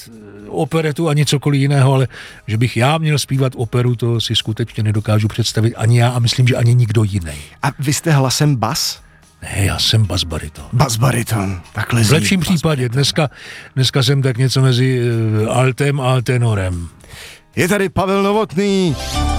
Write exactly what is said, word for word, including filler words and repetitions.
operetu ani cokoliv jiného, ale že bych já měl zpívat operu, to si skutečně nedokážu představit ani já a myslím, že ani nikdo jiný. A vy jste hlasem bas? Ne, já jsem basbariton. Basbariton, takhle V lepším případě, dneska, dneska jsem tak něco mezi altem a tenorem. Je tady Pavel Novotný.